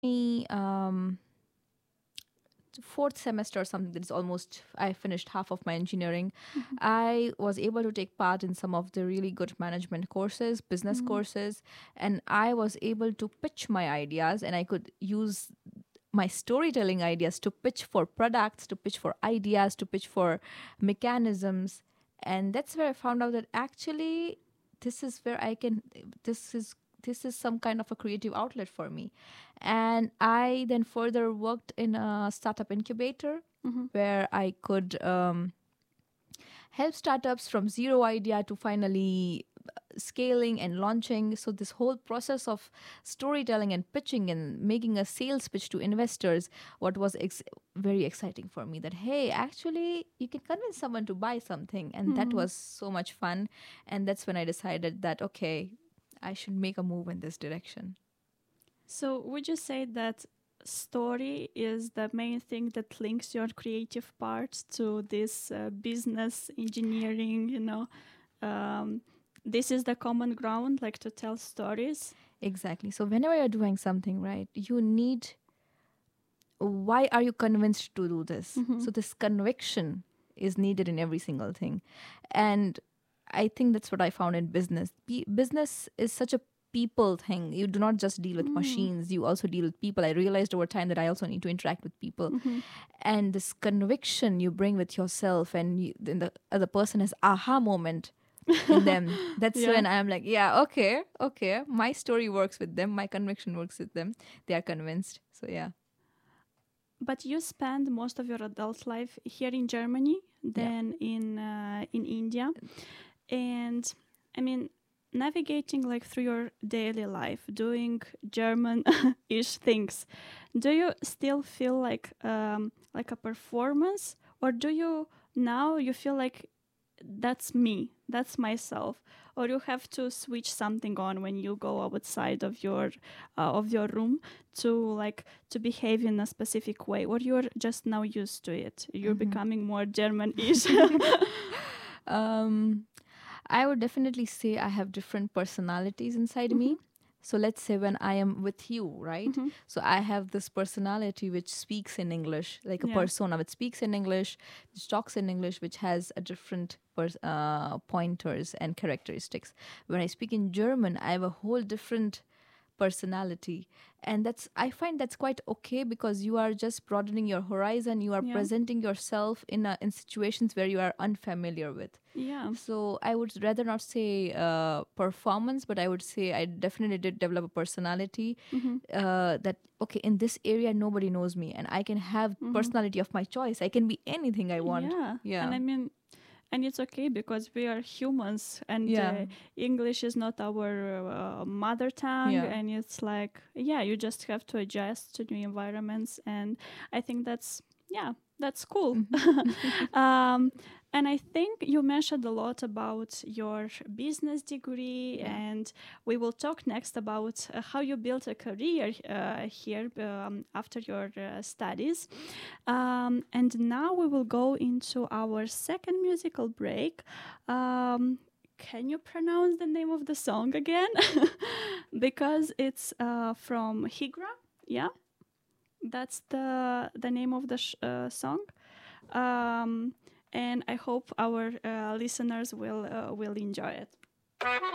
me fourth semester or something, that is almost, I finished half of my engineering. I was able to take part in some of the really good management courses, business courses, and I was able to pitch my ideas, and I could use my storytelling ideas to pitch for products, to pitch for ideas, to pitch for mechanisms. And that's where I found out that actually this is where I can, this is some kind of a creative outlet for me. And I then further worked in a startup incubator where I could help startups from zero idea to finally scaling and launching. So this whole process of storytelling and pitching and making a sales pitch to investors, what was very exciting for me, that hey, actually you can convince someone to buy something, and that was so much fun. And that's when I decided that okay, I should make a move in this direction. So would you say that story is the main thing that links your creative part to this business engineering, this is the common ground, like to tell stories? Exactly. So whenever you're doing something, right, you need, why are you convinced to do this? So this conviction is needed in every single thing. And I think that's what I found in business. Business is such a people thing. You do not just deal with machines, you also deal with people. I realized over time that I also need to interact with people. And this conviction you bring with yourself, and then the other person has aha moment in them. That's Yeah. when I'm like, yeah, okay, my story works with them, my conviction works with them, they are convinced. So yeah. But you spend most of your adult life here in Germany, then in India, and I mean, navigating like through your daily life, doing German-ish things. Do you still feel like a performance, or do you now you feel like that's me, that's myself, or you have to switch something on when you go outside of your room to behave in a specific way, or you're just now used to it, you're becoming more German-ish? um I would definitely say I have different personalities inside me. So let's say when I am with you, right? So I have this personality which speaks in English, like a Yeah. persona which speaks in English, which talks in English, which has a different pointers and characteristics. When I speak in German, I have a whole different personality, and that's, I find that's quite okay, because you are just broadening your horizon, you are Yeah. presenting yourself in situations where you are unfamiliar with. Yeah. So I would rather not say performance, but I would say I definitely did develop a personality that, okay, in this area nobody knows me, and I can have personality of my choice. I can be anything I want. Yeah. Yeah. And I mean, and it's okay because we are humans, and Yeah. English is not our mother tongue, Yeah. and it's like, yeah, you just have to adjust to new environments, and I think that's cool. um, and I think you mentioned a lot about your business degree, Yeah. and we will talk next about how you built a career here after your studies. And now we will go into our second musical break. Can you pronounce the name of the song again? Because it's from Higra. Yeah, that's the name of the song. Um, and I hope our listeners will enjoy it.